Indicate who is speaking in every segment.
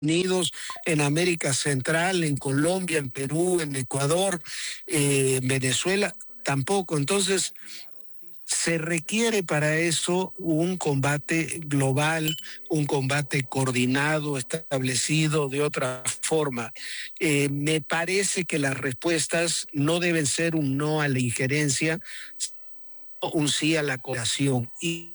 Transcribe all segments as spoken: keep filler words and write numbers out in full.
Speaker 1: Unidos, en América Central, en Colombia, en Perú, en Ecuador, eh, en Venezuela, tampoco. Entonces, se requiere para eso un combate global, un combate coordinado, establecido de otra forma. Eh, me parece que las respuestas no deben ser un no a la injerencia, un sí a la cooperación. Y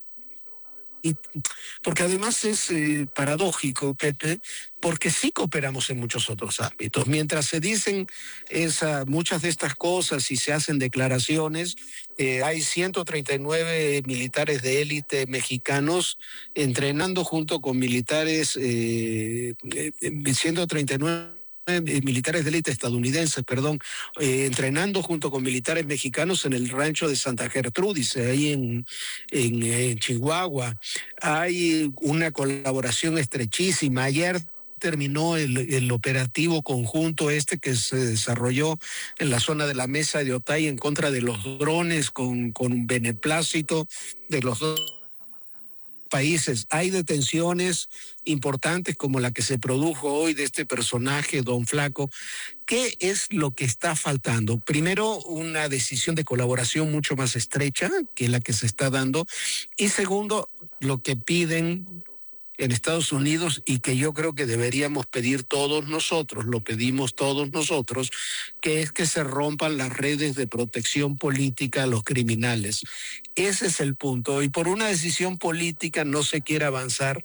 Speaker 1: Y porque además es eh, paradójico, Pepe, porque sí cooperamos en muchos otros ámbitos. Mientras se dicen esa, muchas de estas cosas y se hacen declaraciones, eh, hay ciento treinta y nueve militares de élite mexicanos entrenando junto con militares, eh, eh, ciento treinta y nueve militares de élite estadounidenses, perdón, eh, entrenando junto con militares mexicanos en el rancho de Santa Gertrudis, ahí en, en, en Chihuahua. Hay una colaboración estrechísima. Ayer terminó el, el operativo conjunto este que se desarrolló en la zona de la Mesa de Otay en contra de los drones con, con un beneplácito de los dos países. Hay detenciones importantes como la que se produjo hoy de este personaje, Don Flaco. ¿Qué es lo que está faltando? Primero, una decisión de colaboración mucho más estrecha que la que se está dando. Y segundo, lo que piden en Estados Unidos y que yo creo que deberíamos pedir todos nosotros, lo pedimos todos nosotros, que es que se rompan las redes de protección política a los criminales. Ese es el punto. Y por una decisión política no se quiere avanzar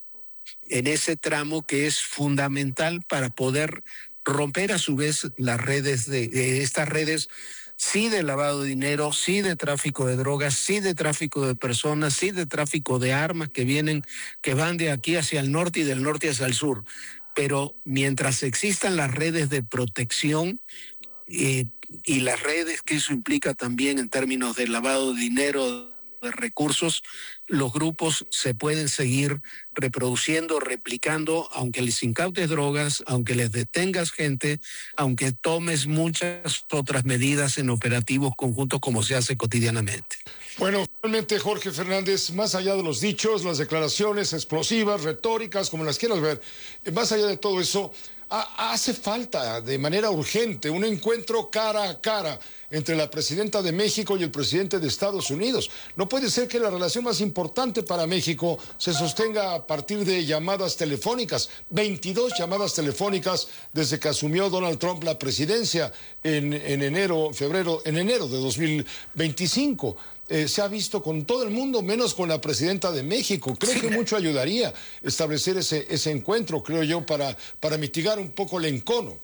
Speaker 1: en ese tramo que es fundamental para poder romper a su vez las redes de, de estas redes, sí de lavado de dinero, sí de tráfico de drogas, sí de tráfico de personas, sí de tráfico de armas que vienen, que van de aquí hacia el norte y del norte hacia el sur. Pero mientras existan las redes de protección eh, y las redes que eso implica también en términos de lavado de dinero, de recursos, los grupos se pueden seguir reproduciendo, replicando, aunque les incautes drogas, aunque les detengas gente, aunque tomes muchas otras medidas en operativos conjuntos como se hace cotidianamente.
Speaker 2: Bueno, realmente, Jorge Fernández, más allá de los dichos, las declaraciones explosivas, retóricas, como las quieras ver, más allá de todo eso, ha, hace falta de manera urgente un encuentro cara a cara entre la presidenta de México y el presidente de Estados Unidos. No puede ser que la relación más importante para México se sostenga a partir de llamadas telefónicas. veintidós llamadas telefónicas desde que asumió Donald Trump la presidencia en, en enero, febrero, en enero de dos mil veinticinco. Eh, se ha visto con todo el mundo, menos con la presidenta de México. Creo sí. que mucho ayudaría establecer ese, ese encuentro, creo yo, para, para mitigar un poco el encono.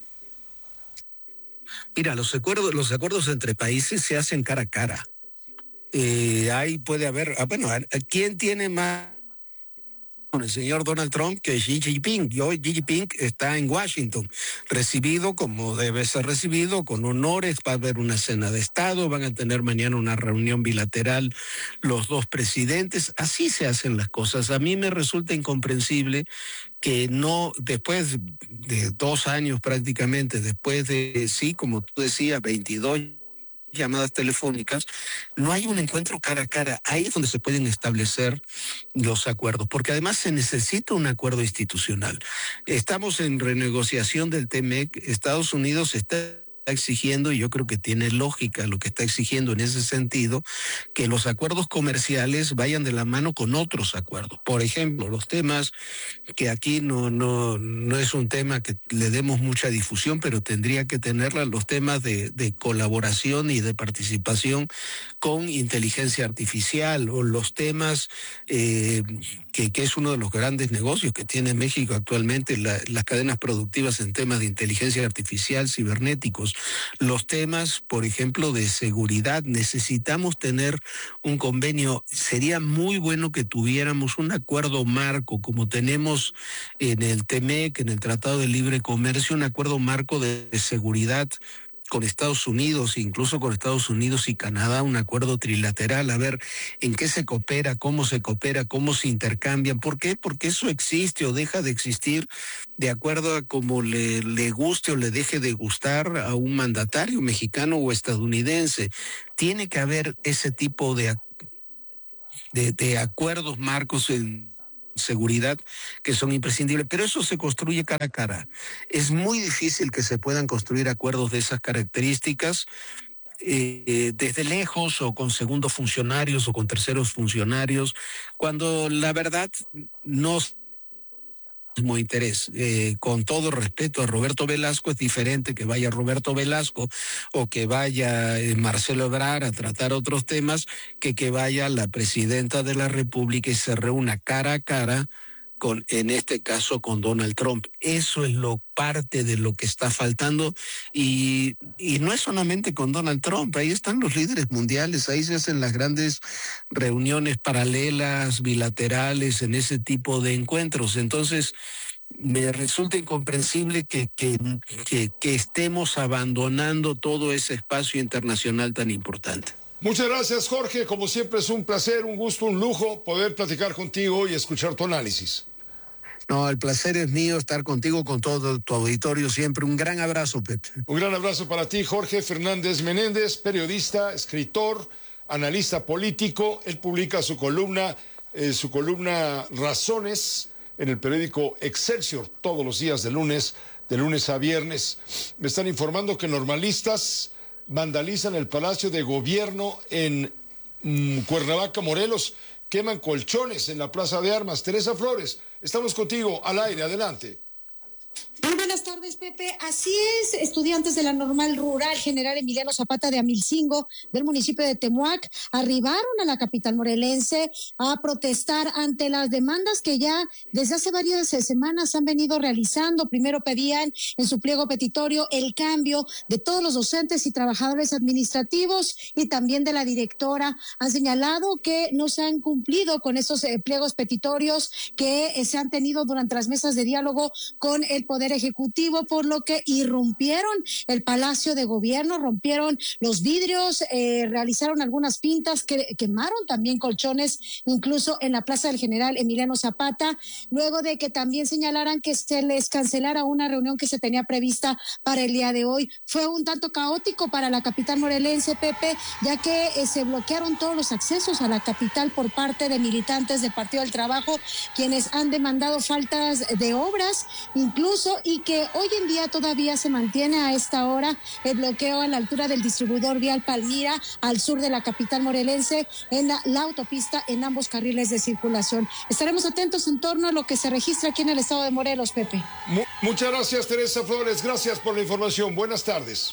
Speaker 1: Mira, los acuerdos, los acuerdos entre países se hacen cara a cara. Eh, ahí puede haber, ah, bueno, ¿quién tiene más con el señor Donald Trump que Xi Jinping? Y hoy Xi Jinping está en Washington, recibido como debe ser recibido, con honores, va a haber una cena de Estado, van a tener mañana una reunión bilateral los dos presidentes. Así se hacen las cosas. A mí me resulta incomprensible que no, después de dos años prácticamente, después de, sí, como tú decías, veintidós llamadas telefónicas, no hay un encuentro cara a cara. Ahí es donde se pueden establecer los acuerdos, porque además se necesita un acuerdo institucional. Estamos en renegociación del T M E C, Estados Unidos está exigiendo, y yo creo que tiene lógica lo que está exigiendo en ese sentido, que los acuerdos comerciales vayan de la mano con otros acuerdos. Por ejemplo, los temas que aquí no, no, no es un tema que le demos mucha difusión, pero tendría que tenerla, los temas de, de colaboración y de participación con inteligencia artificial, o los temas eh, que, que es uno de los grandes negocios que tiene México actualmente, la, las cadenas productivas en temas de inteligencia artificial, cibernéticos, los temas, por ejemplo, de seguridad. Necesitamos tener un convenio. Sería muy bueno que tuviéramos un acuerdo marco, como tenemos en el T M E C, en el Tratado de Libre Comercio, un acuerdo marco de, de seguridad con Estados Unidos, incluso con Estados Unidos y Canadá, un acuerdo trilateral, a ver en qué se coopera, cómo se coopera, cómo se intercambian. ¿Por qué? Porque eso existe o deja de existir de acuerdo a cómo le, le guste o le deje de gustar a un mandatario mexicano o estadounidense. Tiene que haber ese tipo de, de, de acuerdos marcos en seguridad que son imprescindibles, pero eso se construye cara a cara. Es muy difícil que se puedan construir acuerdos de esas características eh, desde lejos o con segundos funcionarios o con terceros funcionarios, cuando la verdad no mismo interés. Eh, con todo respeto a Roberto Velasco, es diferente que vaya Roberto Velasco o que vaya eh, Marcelo Ebrard a tratar otros temas que que vaya la presidenta de la República y se reúna cara a cara con, en este caso, con Donald Trump. Eso es lo parte de lo que está faltando y, y no es solamente con Donald Trump, ahí están los líderes mundiales, ahí se hacen las grandes reuniones paralelas, bilaterales, en ese tipo de encuentros. Entonces, me resulta incomprensible que, que, que, que estemos abandonando todo ese espacio internacional tan importante.
Speaker 2: Muchas gracias, Jorge. Como siempre es un placer, un gusto, un lujo poder platicar contigo y escuchar tu análisis.
Speaker 1: No, el placer es mío estar contigo, con todo tu auditorio siempre. Un gran abrazo, Pepe.
Speaker 2: Un gran abrazo para ti, Jorge Fernández Menéndez, periodista, escritor, analista político. Él publica su columna, eh, su columna Razones en el periódico Excelsior todos los días de lunes, de lunes a viernes. Me están informando que normalistas vandalizan el Palacio de Gobierno en mmm, Cuernavaca, Morelos. Queman colchones en la Plaza de Armas. Teresa Flores, estamos contigo al aire, adelante.
Speaker 3: Muy buenas tardes, Pepe. Así es, estudiantes de la Normal Rural General Emiliano Zapata de Amilcingo, del municipio de Temuac, arribaron a la capital morelense a protestar ante las demandas que ya desde hace varias semanas han venido realizando. Primero pedían en su pliego petitorio el cambio de todos los docentes y trabajadores administrativos y también de la directora. Han señalado que no se han cumplido con esos eh, pliegos petitorios que eh, se han tenido durante las mesas de diálogo con el Poder Ejecutivo, por lo que irrumpieron el Palacio de Gobierno, rompieron los vidrios, eh, realizaron algunas pintas, que quemaron también colchones, incluso en la Plaza del General Emiliano Zapata, luego de que también señalaran que se les cancelara una reunión que se tenía prevista para el día de hoy. Fue un tanto caótico para la capital morelense, Pepe, ya que eh, se bloquearon todos los accesos a la capital por parte de militantes del Partido del Trabajo, quienes han demandado faltas de obras, incluso, y que hoy en día todavía se mantiene a esta hora el bloqueo a la altura del distribuidor vial Palmira, al sur de la capital morelense, en la, la autopista en ambos carriles de circulación. Estaremos atentos en torno a lo que se registra aquí en el estado de Morelos, Pepe.
Speaker 2: Mu- muchas gracias, Teresa Flores. Gracias por la información. Buenas tardes.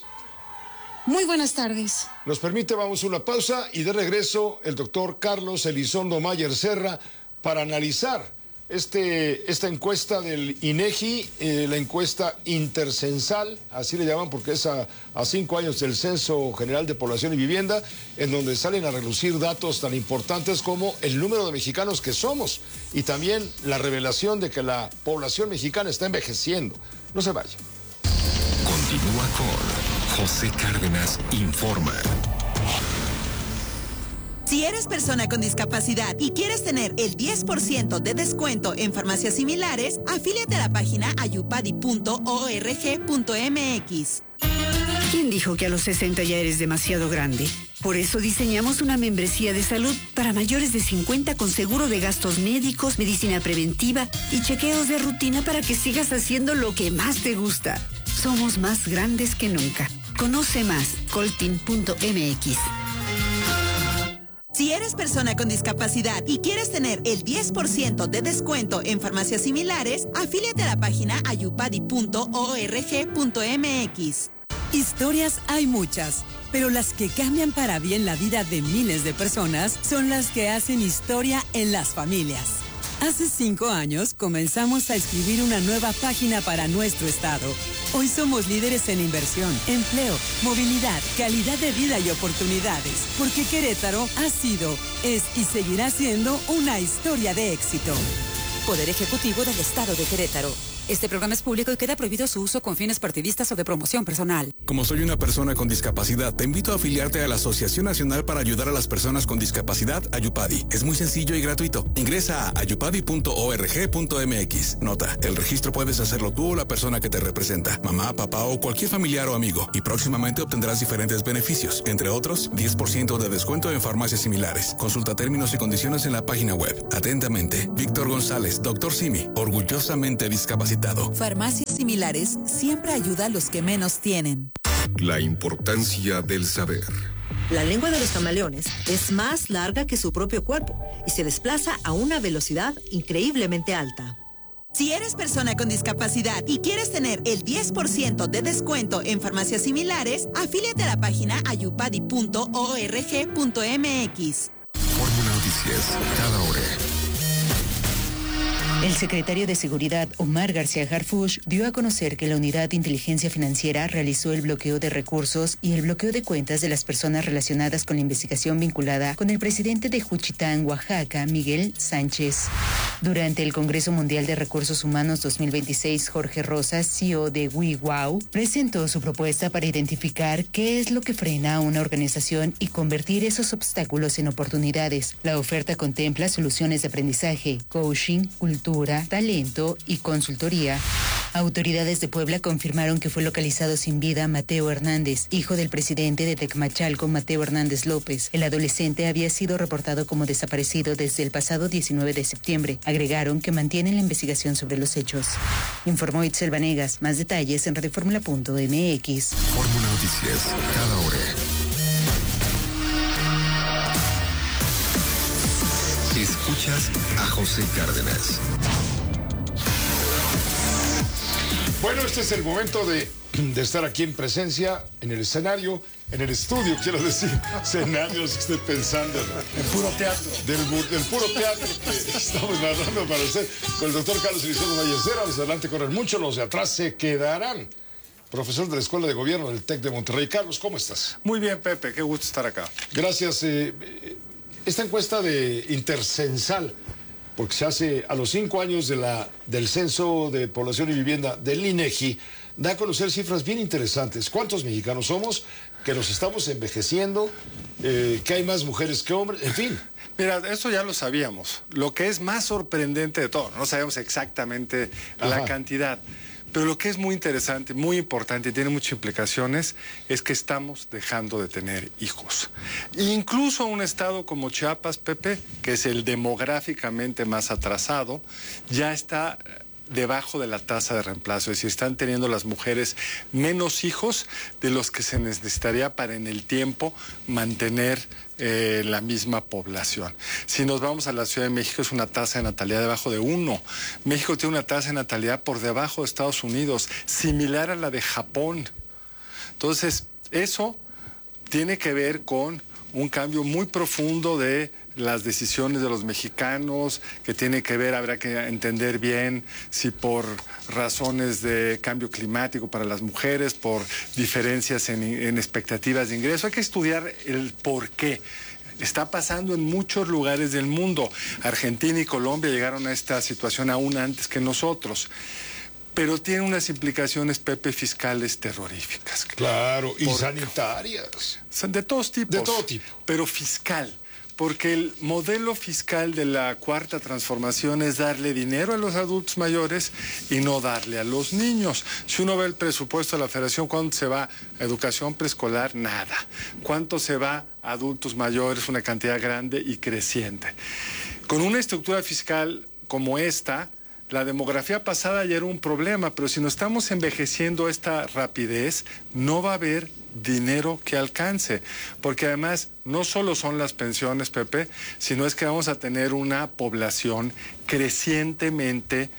Speaker 3: Muy buenas tardes.
Speaker 2: Nos permite, vamos a una pausa y de regreso el doctor Carlos Elizondo Mayer Serra para analizar Este, esta encuesta del INEGI, eh, la encuesta intercensal, así le llaman porque es a, a cinco años del Censo General de Población y Vivienda, en donde salen a relucir datos tan importantes como el número de mexicanos que somos y también la revelación de que la población mexicana está envejeciendo. No se vaya.
Speaker 4: Continúa con José Cárdenas Informa.
Speaker 5: Si eres persona con discapacidad y quieres tener el diez por ciento de descuento en farmacias similares, afíliate a la página ayupadi punto org punto mx.
Speaker 6: ¿Quién dijo que a los sesenta ya eres demasiado grande? Por eso diseñamos una membresía de salud para mayores de cincuenta con seguro de gastos médicos, medicina preventiva y chequeos de rutina para que sigas haciendo lo que más te gusta. Somos más grandes que nunca. Conoce más, coltin punto mx.
Speaker 5: Si eres persona con discapacidad y quieres tener el diez por ciento de descuento en farmacias similares, afíliate a la página ayupadi punto org punto mx.
Speaker 7: Historias hay muchas, pero las que cambian para bien la vida de miles de personas son las que hacen historia en las familias. Hace cinco años comenzamos a escribir una nueva página para nuestro estado. Hoy somos líderes en inversión, empleo, movilidad, calidad de vida y oportunidades, porque Querétaro ha sido, es y seguirá siendo una historia de éxito.
Speaker 8: Poder Ejecutivo del Estado de Querétaro.
Speaker 7: Este programa es público y queda prohibido su uso con fines partidistas o de promoción personal.
Speaker 4: Como soy una persona con discapacidad, te invito a afiliarte a la Asociación Nacional para Ayudar a las Personas con Discapacidad, Ayupadi. Es muy sencillo y gratuito. Ingresa a ayupadi punto org punto mx. Nota, el registro puedes hacerlo tú o la persona que te representa, mamá, papá o cualquier familiar o amigo, y próximamente obtendrás diferentes beneficios, entre otros, diez por ciento de descuento en farmacias similares. Consulta términos y condiciones en la página web. Atentamente, Víctor González, doctor Simi, orgullosamente discapacitado.
Speaker 5: Farmacias similares siempre ayuda a los que menos tienen.
Speaker 4: La importancia del saber.
Speaker 8: La lengua de los camaleones es más larga que su propio cuerpo y se desplaza a una velocidad increíblemente alta.
Speaker 5: Si eres persona con discapacidad y quieres tener el diez por ciento de descuento en farmacias similares, afíliate a la página ayupadi punto org punto mx.
Speaker 4: Fórmula Noticias, cada hora.
Speaker 9: El secretario de Seguridad, Omar García Harfuch, dio a conocer que la Unidad de Inteligencia Financiera realizó el bloqueo de recursos y el bloqueo de cuentas de las personas relacionadas con la investigación vinculada con el presidente de Juchitán, Oaxaca, Miguel Sánchez. Durante el Congreso Mundial de Recursos Humanos dos mil veintiséis, Jorge Rosas, C E O de WeWow, presentó su propuesta para identificar qué es lo que frena a una organización y convertir esos obstáculos en oportunidades. La oferta contempla soluciones de aprendizaje, coaching, cultura, talento y consultoría. Autoridades de Puebla confirmaron que fue localizado sin vida Mateo Hernández, hijo del presidente de Tecmachalco, Mateo Hernández López. El adolescente había sido reportado como desaparecido desde el pasado diecinueve de septiembre. Agregaron que mantienen la investigación sobre los hechos. Informó Itzel Vanegas. Más detalles en radioformula punto mx.
Speaker 4: Fórmula Noticias, cada hora. Escuchas a José Cárdenas.
Speaker 2: Bueno, este es el momento de, de estar aquí en presencia, en el escenario, en el estudio, quiero decir, escenarios que estoy pensando.
Speaker 10: El puro teatro.
Speaker 2: Del, del puro teatro que estamos narrando para usted, con el doctor Carlos Elizondo Ballestero. Los de adelante corren mucho, los de atrás se quedarán. Profesor de la Escuela de Gobierno del TEC de Monterrey. Carlos, ¿cómo estás?
Speaker 10: Muy bien, Pepe, qué gusto estar acá.
Speaker 2: Gracias. Eh, esta encuesta de Intercensal, porque se hace a los cinco años de la, del Censo de Población y Vivienda del INEGI, da a conocer cifras bien interesantes. ¿Cuántos mexicanos somos? Que nos estamos envejeciendo, eh, que hay más mujeres que hombres, en fin.
Speaker 10: Mira, eso ya lo sabíamos. Lo que es más sorprendente de todo, no sabemos exactamente Ajá. la cantidad, pero lo que es muy interesante, muy importante y tiene muchas implicaciones es que estamos dejando de tener hijos. Incluso un estado como Chiapas, Pepe, que es el demográficamente más atrasado, ya está debajo de la tasa de reemplazo, es decir, están teniendo las mujeres menos hijos de los que se necesitaría para en el tiempo mantener eh, la misma población. Si nos vamos a la Ciudad de México, es una tasa de natalidad debajo de uno. México tiene una tasa de natalidad por debajo de Estados Unidos, similar a la de Japón. Entonces, eso tiene que ver con un cambio muy profundo de las decisiones de los mexicanos, que tiene que ver, habrá que entender bien si por razones de cambio climático para las mujeres, por diferencias en, en expectativas de ingreso, hay que estudiar el por qué. Está pasando en muchos lugares del mundo. Argentina y Colombia llegaron a esta situación aún antes que nosotros. Pero tiene unas implicaciones, Pepe, fiscales terroríficas.
Speaker 2: Claro, y Por, sanitarias.
Speaker 10: De todos tipos.
Speaker 2: De todo tipo.
Speaker 10: Pero fiscal. Porque el modelo fiscal de la Cuarta Transformación es darle dinero a los adultos mayores y no darle a los niños. Si uno ve el presupuesto de la Federación, ¿cuánto se va a educación preescolar? Nada. ¿Cuánto se va a adultos mayores? Una cantidad grande y creciente. Con una estructura fiscal como esta, la demografía pasada ya era un problema, pero si nos estamos envejeciendo a esta rapidez, no va a haber dinero que alcance, porque además no solo son las pensiones, Pepe, sino es que vamos a tener una población crecientemente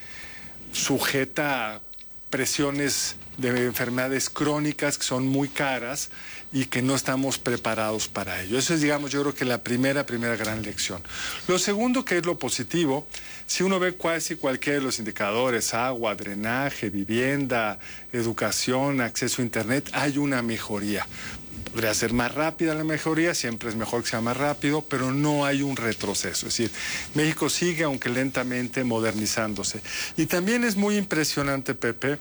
Speaker 10: sujeta a presiones de enfermedades crónicas que son muy caras y que no estamos preparados para ello. Eso es, digamos, yo creo que la primera, primera gran lección. Lo segundo, que es lo positivo, si uno ve casi cualquiera de los indicadores, agua, drenaje, vivienda, educación, acceso a Internet, hay una mejoría. Podría ser más rápida la mejoría, siempre es mejor que sea más rápido, pero no hay un retroceso. Es decir, México sigue, aunque lentamente, modernizándose. Y también es muy impresionante, Pepe,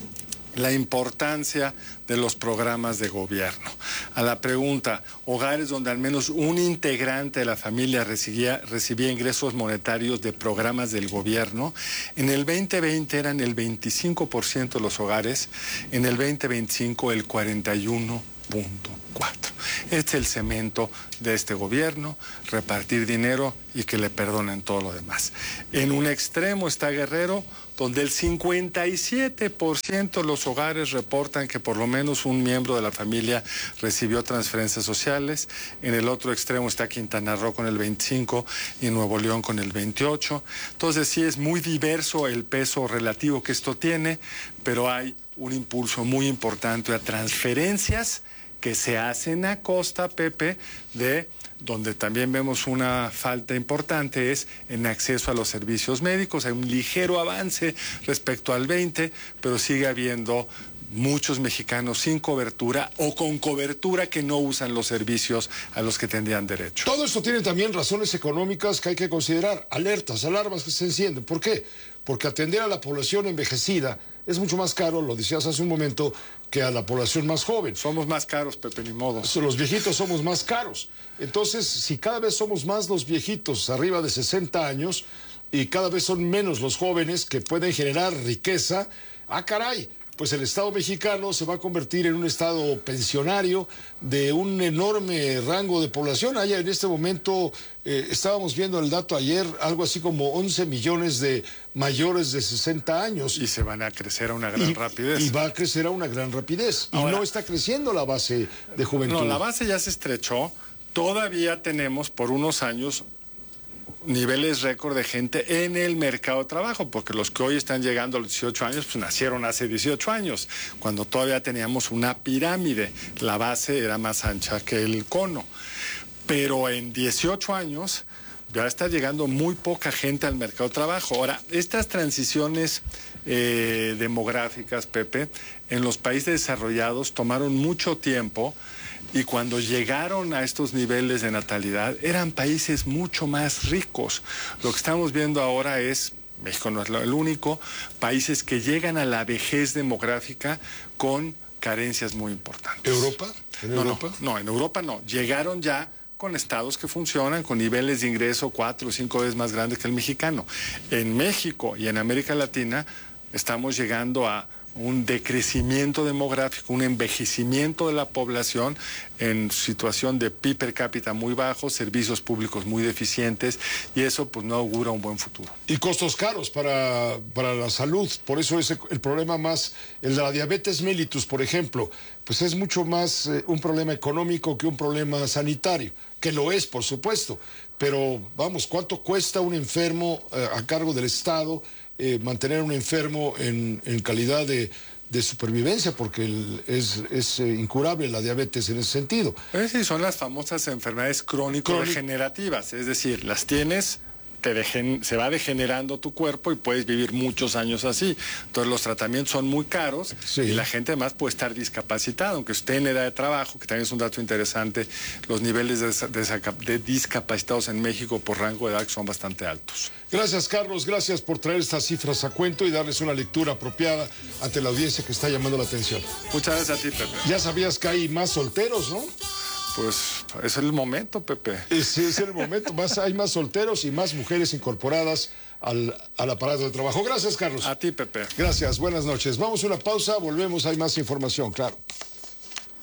Speaker 10: la importancia de los programas de gobierno. A la pregunta, hogares donde al menos un integrante de la familia recibía, recibía ingresos monetarios de programas del gobierno, en el veinte veinte eran el veinticinco por ciento de los hogares, en el veinte veinticinco el cuarenta y uno punto cuatro. Este es el cemento de este gobierno, repartir dinero y que le perdonen todo lo demás. En un extremo está Guerrero, donde el cincuenta y siete por ciento de los hogares reportan que por lo menos un miembro de la familia recibió transferencias sociales. En el otro extremo está Quintana Roo con el veinticinco por ciento y Nuevo León con el veintiocho por ciento. Entonces sí es muy diverso el peso relativo que esto tiene, pero hay un impulso muy importante a transferencias que se hacen a costa, Pepe, de donde también vemos una falta importante es en acceso a los servicios médicos. Hay un ligero avance respecto al veinte, pero sigue habiendo muchos mexicanos sin cobertura o con cobertura que no usan los servicios a los que tendrían derecho.
Speaker 2: Todo esto tiene también razones económicas que hay que considerar, alertas, alarmas que se encienden. ¿Por qué? Porque atender a la población envejecida es mucho más caro, lo decías hace un momento, que a la población más joven.
Speaker 10: Somos más caros, Pepe, ni modo.
Speaker 2: Los viejitos somos más caros. Entonces, si cada vez somos más los viejitos arriba de sesenta años y cada vez son menos los jóvenes que pueden generar riqueza, ¡ah, caray! Pues el Estado mexicano se va a convertir en un Estado pensionario de un enorme rango de población. Hay en este momento, eh, estábamos viendo el dato ayer, algo así como once millones de mayores de sesenta años.
Speaker 10: Y se van a crecer a una gran
Speaker 2: y,
Speaker 10: rapidez.
Speaker 2: Y va a crecer a una gran rapidez.
Speaker 10: Ahora,
Speaker 2: y no está creciendo la base de juventud.
Speaker 10: No, la base ya se estrechó. Todavía tenemos por unos años niveles récord de gente en el mercado de trabajo, porque los que hoy están llegando a los dieciocho años, pues nacieron hace dieciocho años, cuando todavía teníamos una pirámide, la base era más ancha que el cono. Pero en dieciocho años ya está llegando muy poca gente al mercado de trabajo. Ahora, estas transiciones eh, demográficas, Pepe, en los países desarrollados tomaron mucho tiempo. Y cuando llegaron a estos niveles de natalidad, eran países mucho más ricos. Lo que estamos viendo ahora es, México no es el único, países que llegan a la vejez demográfica con carencias muy importantes.
Speaker 2: ¿Europa? ¿En
Speaker 10: no,
Speaker 2: Europa?
Speaker 10: No, no, en Europa no. Llegaron ya con estados que funcionan, con niveles de ingreso cuatro o cinco veces más grandes que el mexicano. En México y en América Latina estamos llegando a un decrecimiento demográfico, un envejecimiento de la población en situación de P I B per cápita muy bajo, servicios públicos muy deficientes, y eso pues no augura un buen futuro.
Speaker 2: Y costos caros para, para la salud, por eso es el problema más, el de la diabetes mellitus, por ejemplo, pues es mucho más eh, un problema económico que un problema sanitario, que lo es, por supuesto, pero vamos, ¿cuánto cuesta un enfermo eh, a cargo del Estado? Eh, mantener a un enfermo en, en calidad de, de supervivencia, porque el, es, es eh, incurable la diabetes en ese sentido.
Speaker 10: Es decir, son las famosas enfermedades crónico-degenerativas, es decir, las tienes, te degen, se va degenerando tu cuerpo y puedes vivir muchos años así. Entonces los tratamientos son muy caros, sí, y la gente además puede estar discapacitada, aunque esté en edad de trabajo, que también es un dato interesante, los niveles de, de, de discapacitados en México por rango de edad son bastante altos.
Speaker 2: Gracias, Carlos, gracias por traer estas cifras a cuento y darles una lectura apropiada ante la audiencia que está llamando la atención.
Speaker 10: Muchas gracias a ti, Pepe.
Speaker 2: Ya sabías que hay más solteros, ¿no?
Speaker 10: Pues es el momento, Pepe.
Speaker 2: Sí, es el momento. Más, hay más solteros y más mujeres incorporadas al, al aparato de trabajo. Gracias, Carlos.
Speaker 10: A ti, Pepe.
Speaker 2: Gracias, buenas noches. Vamos a una pausa, volvemos, hay más información, claro.